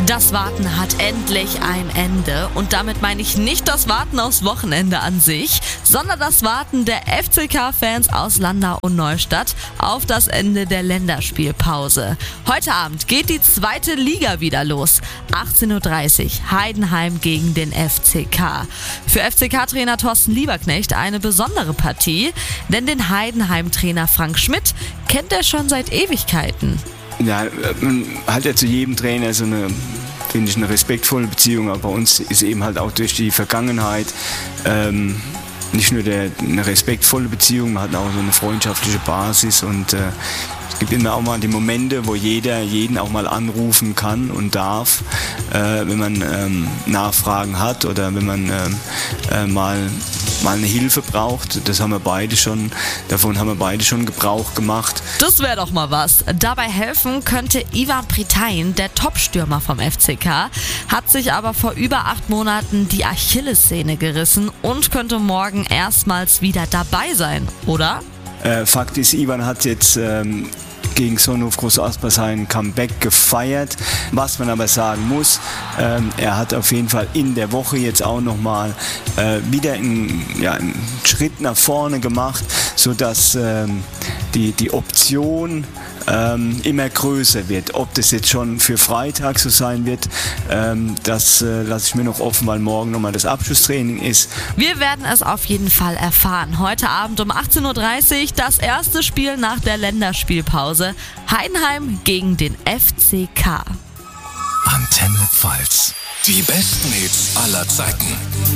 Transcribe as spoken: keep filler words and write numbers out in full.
Das Warten hat endlich ein Ende und damit meine ich nicht das Warten aufs Wochenende an sich, sondern das Warten der F C K-Fans aus Landau und Neustadt auf das Ende der Länderspielpause. Heute Abend geht die zweite Liga wieder los. achtzehn Uhr dreißig, Heidenheim gegen den F C K. Für F C K-Trainer Thorsten Lieberknecht eine besondere Partie, denn den Heidenheim-Trainer Frank Schmidt kennt er schon seit Ewigkeiten. Ja, man hat ja zu jedem Trainer so eine, finde ich, eine respektvolle Beziehung, aber bei uns ist eben halt auch durch die Vergangenheit ähm, nicht nur der, eine respektvolle Beziehung, man hat auch so eine freundschaftliche Basis und äh, es gibt immer auch mal die Momente, wo jeder jeden auch mal anrufen kann und darf, äh, wenn man ähm, Nachfragen hat oder wenn man ähm, äh, mal, mal eine Hilfe braucht. Das haben wir beide schon, davon haben wir beide schon Gebrauch gemacht. Das wäre doch mal was. Dabei helfen könnte Ivan Pritain, der Top-Stürmer vom F C K, hat sich aber vor über acht Monaten die Achillessehne gerissen und könnte morgen erstmals wieder dabei sein, oder? Äh, Fakt ist, Ivan hat jetzt ähm, gegen Sonnenhof Groß Asper sein Comeback gefeiert. Was man aber sagen muss, ähm, er hat auf jeden Fall in der Woche jetzt auch nochmal äh, wieder einen, ja, einen Schritt nach vorne gemacht, sodass ähm, die, die Option ähm, immer größer wird. Ob das jetzt schon für Freitag so sein wird, ähm, das äh, lasse ich mir noch offen, weil morgen nochmal das Abschlusstraining ist. Wir werden es auf jeden Fall erfahren. Heute Abend um achtzehn Uhr dreißig das erste Spiel nach der Länderspielpause. Heidenheim gegen den F C K. Antenne Pfalz. Die besten Hits aller Zeiten.